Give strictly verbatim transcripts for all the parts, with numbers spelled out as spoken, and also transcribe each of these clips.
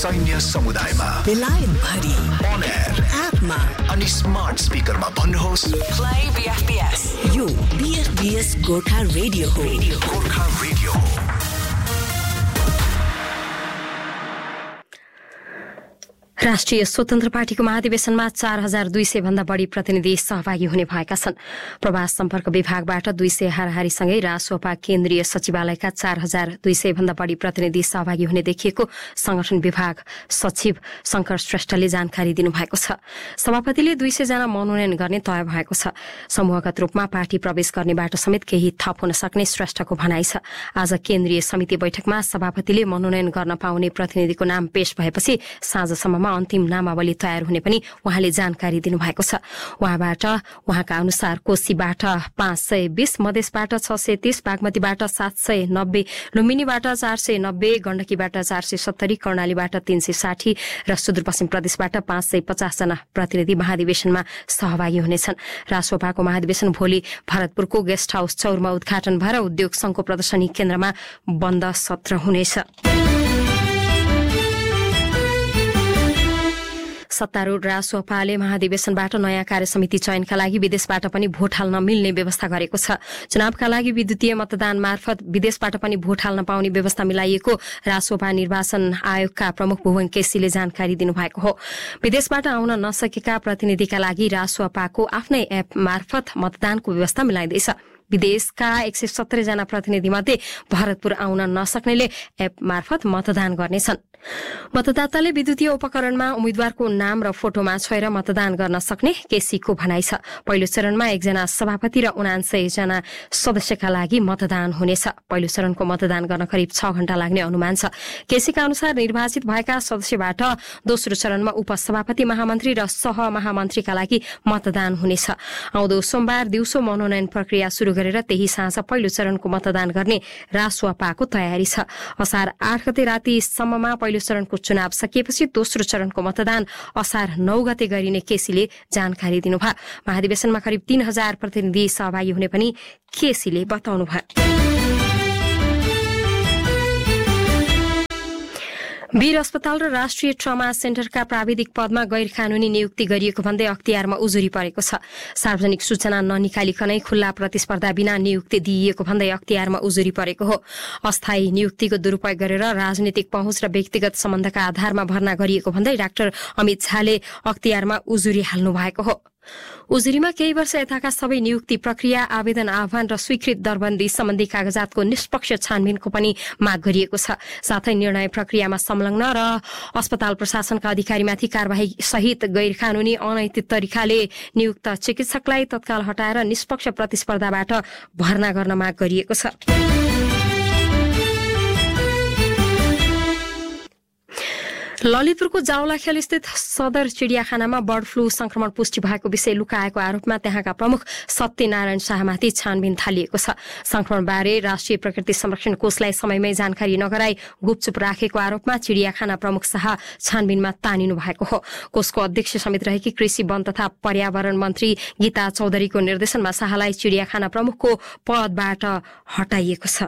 सैन्य समुदायमा बेलायत भरि on air एपमा अनि स्मार्ट स्पिकरमा भन्नुहोस् प्ले बीएफपीएस। यो बीएफपीएस गोर्खा रेडियो हो। गोर्खा रेडियो हो। राष्ट्रिय स्वतन्त्र पार्टीको महाधिवेशनमा चार हजार दुई सय भन्दा बढी प्रतिनिधि सहभागी हुने भएका छन्। प्रवास सम्पर्क विभागबाट दुई सय हाराहारीसँगै रासोपा केन्द्रीय सचिवालयका चार हजार दुई सय भन्दा बढी प्रतिनिधि सहभागी हुने देखिएको संगठन विभाग सचिव शंकर श्रेष्ठले जानकारी दिनुभएको छ। सभापतिले दुई सय जना मनोनयन गर्ने तय भएको छ। समूहगत रूपमा पार्टी प्रवेश गर्नेबाट समेत केही थप हुन सक्ने श्रेष्ठको भनाइ छ। आज केन्द्रीय समिति बैठकमा सभापतिले मनोनयन गर्न पाउने प्रतिनिधिको नाम पेश भएपछि साँझसम्ममा अन्तिम नामावली तयार हुने पनि उहाँले जानकारी दिनुभएको छ। उहाँबाट उहाँका अनुसार कोशीबाट पाँच सय बीस, मधेसबाट छ सय तीस, बागमतीबाट सात सय नब्बे, लुम्बिनीबाट चार सय नब्बे, गण्डकीबाट चार सय सत्तरी, कर्णालीबाट तीन सय साठी र सुदूरपश्चिम प्रदेशबाट पाँच सय पचास जना प्रतिनिधि महाधिवेशनमा सहभागी हुनेछन्। रासोपाको महाधिवेशन भोलि भरतपुरको गेस्ट हाउस चौरमा उद्घाटन भएर उद्योग संघको प्रदर्शनी केन्द्रमा बन्द सत्र हुनेछ। सत्तारूढ रासोपाले महाधिवेशनबाट नयाँ कार्य समिति चयनका लागि विदेशबाट पनि भोट हाल्न मिल्ने व्यवस्था गरेको छ। चुनावका लागि विद्युतीय मतदान मार्फत विदेशबाट पनि भोट हाल्न पाउने व्यवस्था मिलाइएको रासोपा निर्वाचन आयोगका प्रमुख भुवन केसीले जानकारी दिनुभएको हो। विदेशबाट आउन नसकेका प्रतिनिधिका लागि रासोपाको आफ्नै एप मार्फत मतदानको व्यवस्था मिलाइँदैछ। विदेशका एक सय सत्तरी जना प्रतिनिधि मध्ये भरतपुर आउन नसक्नेले एप मार्फत मतदान गर्नेछन्। मतदाताले विद्युतीय उपकरणमा उम्मेद्वारको नाम र फोटोमा छोएर मतदान गर्न सक्ने केसीको भनाइ छ। पहिलो चरणमा एकजना सभापति र उनान्सय जना सदस्यका लागि मतदान हुनेछ। पहिलो चरणको मतदान गर्न करिब छ घण्टा लाग्ने अनुमान छ। केसीका अनुसार निर्वाचित भएका सदस्यबाट दोस्रो चरणमा उपसभापति, महामन्त्री र सहमहामन्त्रीका लागि मतदान हुनेछ। आउँदो सोमबार दिउँसो मनोनयन प्रक्रिया शुरू गरेर त्यही साँझ पहिलो चरणको मतदान गर्ने रासोपाको तयारी छ। असार आठ गते रातिसम्ममा पहिलो चरणको चुनाव सकिएपछि दोस्रो चरणको मतदान असार नौ गते गरिने केसीले जानकारी दिनुभयो। महाधिवेशनमा करिब तीन हजार प्रतिनिधि सहभागी हुने पनि केसीले बताउनुभयो। वीर अस्पताल र राष्ट्रिय ट्रमा सेन्टरका प्राविधिक पदमा गैर कानूनी नियुक्ति गरिएको भन्दै अख्तियारमा उजुरी परेको छ। सार्वजनिक सूचना ननिकालिकनै खुल्ला प्रतिस्पर्धा बिना नियुक्ति दिइएको भन्दै अख्तियारमा उजुरी परेको हो। अस्थायी नियुक्तिको दुरूपयोग गरेर राजनीतिक पहुँच र व्यक्तिगत सम्बन्धका आधारमा भर्ना गरिएको भन्दै डाक्टर अमित झाले अख्तियारमा उजुरी हाल्नु भएको हो। उजुरीमा केही वर्ष यताका सबै नियुक्ति प्रक्रिया, आवेदन, आह्वान र स्वीकृत दरबन्दी सम्बन्धी कागजातको निष्पक्ष छानबिनको पनि माग गरिएको छ। साथै निर्णय प्रक्रियामा संलग्न र अस्पताल प्रशासनका अधिकारीमाथि कार्यवाही सहित गैर कानूनी अनैतिक तरिकाले नियुक्त चिकित्सकलाई तत्काल हटाएर निष्पक्ष प्रतिस्पर्धाबाट भर्ना गर्न माग गरिएको छ। ललितपुरको जावलाखेल स्थित सदर चिडियाखानामा बर्ड फ्लू संक्रमण पुष्टि भएको विषय लुकाएको आरोपमा त्यहाँका प्रमुख सत्यनारायण शाहमाथि छानबिन थालिएको छ। संक्रमणबारे राष्ट्रिय प्रकृति संरक्षण कोषलाई समयमै जानकारी नगराई गुपचुप राखेको आरोपमा चिडियाखाना प्रमुख शाह छानबिनमा तानिनु भएको हो। कोषको अध्यक्ष समेत रहेकी कृषि, वन तथा पर्यावरण मन्त्री गीता चौधरीको निर्देशनमा शाहलाई चिडियाखाना प्रमुखको पदबाट हटाइएको छ।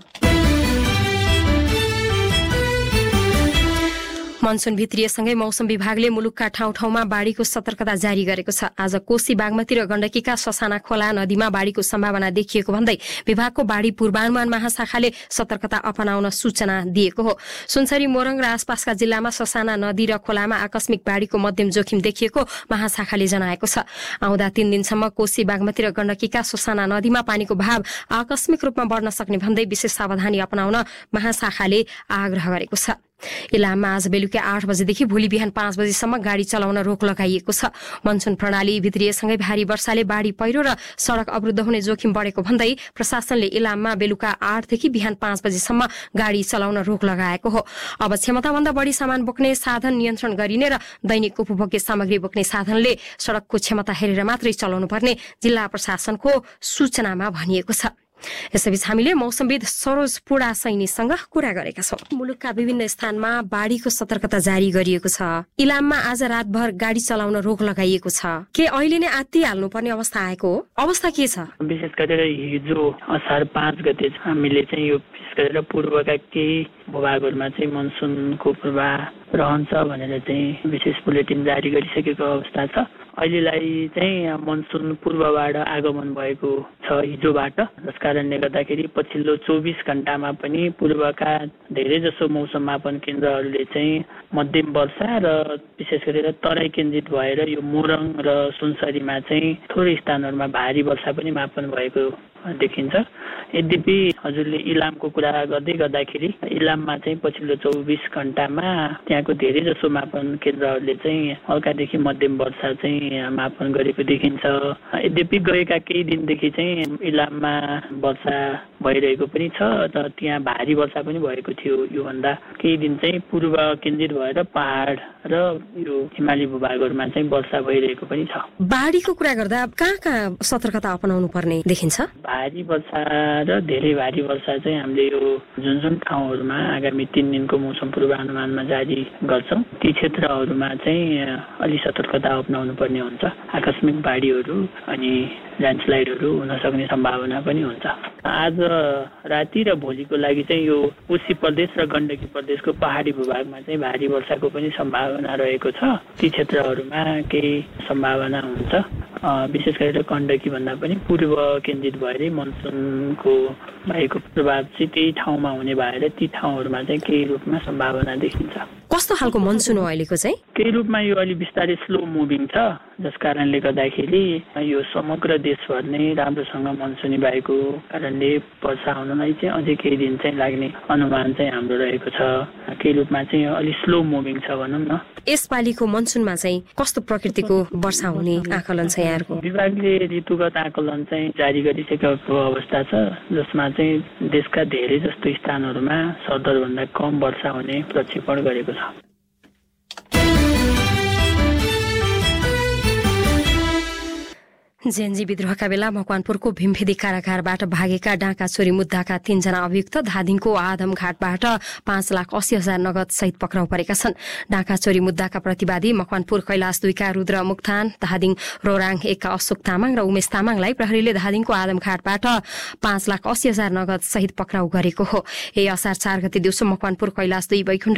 मनसुन भित्रिएसँगै मौसम विभागले मुलुकका ठाउँ ठाउँमा बाढ़ीको सतर्कता जारी गरेको छ। आज कोशी, बागमती र गण्डकीका ससाना खोला नदीमा बाढ़ीको सम्भावना देखिएको भन्दै विभागको बाढ़ी पूर्वानुमान महाशाखाले सतर्कता अपनाउन सूचना दिएको हो। सुनसरी, मोरङ र आसपासका जिल्लामा ससाना नदी र खोलामा आकस्मिक बाढ़ीको मध्यम जोखिम देखिएको महाशाखाले जनाएको छ। आउँदा तीन दिनसम्म कोशी, बागमती र गण्डकीका ससाना नदीमा पानीको बहाव आकस्मिक रूपमा बढ्न सक्ने भन्दै विशेष सावधानी अपनाउन महाशाखाले आग्रह गरेको छ। इलाममा आज बेलुकी आठ बजेदेखि भोलि बिहान पाँच बजेसम्म गाड़ी चलाउन रोक लगाइएको छ। मनसुन प्रणाली भित्रिएसँगै भारी वर्षाले बाढ़ी पहिरो र सड़क अवरुद्ध हुने जोखिम बढेको भन्दै प्रशासनले इलाममा बेलुका आठदेखि बिहान पाँच बजेसम्म गाड़ी चलाउन रोक लगाएको हो। अब क्षमताभन्दा बढ़ी सामान बोक्ने साधन नियन्त्रण गरिने र दैनिक उपभोग्य सामग्री बोक्ने साधनले सड़कको क्षमता हेरेर मात्रै चलाउनु पर्ने जिल्ला प्रशासनको सूचनामा भनिएको छ। यसैबीच हामीले मौसमविद सरोज पुडा सैनीसँग कुरा गरेका छौं। मुलुकका विभिन्न स्थानमा बाढ़ीको सतर्कता जारी गरिएको छ। इलाममा आज रातभर गाड़ी चलाउन रोक लगाइएको छ। के अहिले नै आत्तिहाल्नु पर्ने अवस्था आएको हो? अवस्था के छ? विशेष गरेर हिजो असार पाँच गते हामीले चाहिँ यो विशेष गरेर पूर्वका केही भूभागहरूमा चाहिँ मनसुनको पूर्वाभास रहन्छ भनेर चाहिँ विशेष बुलेटिन जारी गरिसकेको अवस्था छ। अहिलेलाई चाहिँ मनसुन पूर्वबाट आगमन भएको छ हिजोबाट, जस कारणले गर्दाखेरि पछिल्लो चौबिस घण्टामा पनि पूर्वका धेरै जसो मौसम मापन केन्द्रहरूले चाहिँ मध्यम वर्षा र विशेष गरेर तराई केन्द्रित भएर यो मोरङ र सुनसरीमा चाहिँ थोरै स्थानहरूमा भारी वर्षा पनि मापन भएको देखिन्छ। यद्यपि हजुरले इलामको कुरा गर्दै गर्दाखेरि इलाममा चाहिँ पछिल्लो चौबिस घण्टामा त्यहाँको धेरै जसो मापन केन्द्रहरूले चाहिँ हल्कादेखि मध्यम वर्षा चाहिँ मापन गरेको देखिन्छ। यद्यपि गएका केही दिनदेखि चाहिँ इलाममा वर्षा भइरहेको पनि छ र त्यहाँ भारी वर्षा पनि भएको थियो। योभन्दा केही दिन चाहिँ पूर्व केन्द्रित भएर पहाड र यो हिमाली भूभागहरूमा चाहिँ वर्षा भइरहेको पनि छ। बाढीको कुरा गर्दा कहाँ कहाँ सतर्कता अपनाउनु पर्ने देखिन्छ? भारी वर्षा र धेरै भारी वर्षा चाहिँ हामीले यो जुन जुन ठाउँहरूमा आगामी तीन दिनको मौसम पूर्वानुमानमा जारी गर्छौँ ती क्षेत्रहरूमा चाहिँ अलि सतर्कता अपनाउनु पर्ने हुन्छ। आकस्मिक बाढीहरू अनि ल्यान्डस्लाइडहरू हुन सक्ने सम्भावना पनि हुन्छ। आज राति र भोलिको लागि चाहिँ यो कोशी प्रदेश र गण्डकी प्रदेशको पहाडी भूभागमा चाहिँ भारी वर्षाको पनि सम्भावना रहेको छ। ती क्षेत्रहरूमा केही सम्भावना हुन्छ। विशेष गरेर गण्डकी भन्दा पनि पूर्व केन्द्रित भएर मनसुनको भएको प्रभाव चाहिँ त्यही ठाउँमा हुने भएर ती ठाउँहरूमा चाहिँ केही रूपमा सम्भावना देखिन्छ। कस्तो खालको मनसुन हो अहिलेको चाहिँ? केही रूपमा यो अलि बिस्तारै स्लो मुभिङ छ, जस कारणले गर्दाखेरि यो समग्र देशभर नै राम्रोसँग मनसुनी भएको कारणले वर्षा हुनलाई चाहिँ अझै केही दिन चाहिँ लाग्ने अनुमान चाहिँ हाम्रो रहेको छ। केही रूपमा चाहिँ अलि स्लो मुभिङ छ भनौँ न। यसपालिको मनसुनमा चाहिँ कस्तो प्रकृतिको वर्षा हुने आकलन छ यहाँको? विभागले ऋतुगत आकलन चाहिँ जारी गरिसकेको अवस्था छ, जसमा चाहिँ देशका धेरै जस्तो स्थानहरूमा सरदरभन्दा कम वर्षा हुने प्रक्षेपण गरेको छ। जेएनजी विद्रोहका बेला मकवानपुरको भीमफेदी कारागारबाट भागेका डाँका चोरी मुद्दाका तीनजना अभियुक्त धादिङको आदमघाटबाट पाँच लाख अस्सी हजार नगद सहित पक्राउ परेका छन्। डाँका चोरी मुद्दाका प्रतिवादी मकवानपुर कैलाश दुईका रुद्र मुक्तान, धादिङ रोराङ एकका अशोक तामाङ र उमेश तामाङलाई प्रहरीले धादिङको आदमघाटबाट पाँच लाख अस्सी हजार नगद सहित पक्राउ गरेको हो। यही असार चार गते दिउँसो मकवानपुर कैलाश दुई बैकुण्ठ